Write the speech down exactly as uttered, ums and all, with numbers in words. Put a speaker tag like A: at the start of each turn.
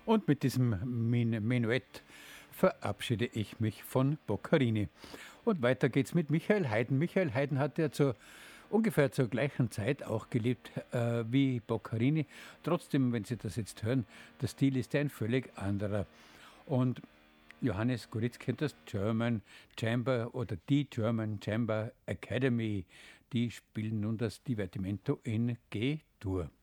A: Und mit diesem Min- Menuett verabschiede ich mich von Boccherini. Und weiter geht's mit Michael Haydn. Michael Haydn hat ja zur, ungefähr zur gleichen Zeit auch gelebt äh, wie Boccherini. Trotzdem, wenn Sie das jetzt hören, der Stil ist ja ein völlig anderer. Und Johannes Gorizki und das German Chamber oder die German Chamber Academy, die spielen nun das Divertimento in G-Dur.